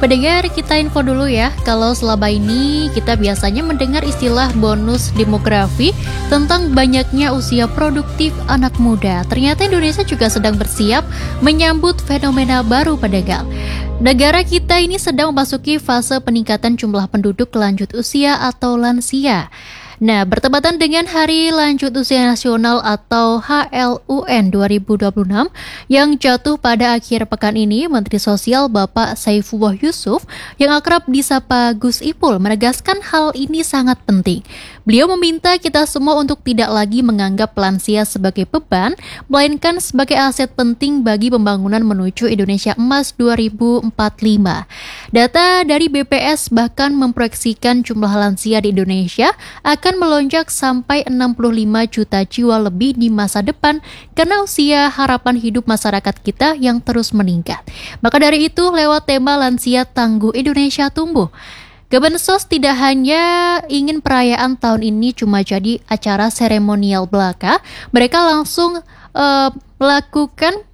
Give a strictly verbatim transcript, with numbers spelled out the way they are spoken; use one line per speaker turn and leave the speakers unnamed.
Pendengar, kita info dulu ya, kalau selama ini kita biasanya mendengar istilah bonus demografi tentang banyaknya usia produktif anak muda. Ternyata Indonesia juga sedang bersiap menyambut fenomena baru, pendengar. Negara kita ini sedang memasuki fase peningkatan jumlah penduduk lanjut usia atau lansia. Nah, bertepatan dengan Hari Lanjut Usia Nasional atau H L U N dua ribu dua puluh enam yang jatuh pada akhir pekan ini, Menteri Sosial Bapak Saifullah Yusuf yang akrab disapa Gus Ipul menegaskan hal ini sangat penting. Beliau meminta kita semua untuk tidak lagi menganggap lansia sebagai beban, melainkan sebagai aset penting bagi pembangunan menuju Indonesia Emas dua ribu empat puluh lima. Data dari B P S bahkan memproyeksikan jumlah lansia di Indonesia akan melonjak sampai enam puluh lima juta jiwa lebih di masa depan karena usia harapan hidup masyarakat kita yang terus meningkat. Maka dari itu, lewat tema Lansia Tangguh Indonesia Tumbuh, Kemensos tidak hanya ingin perayaan tahun ini cuma jadi acara seremonial belaka, mereka langsung uh, melakukan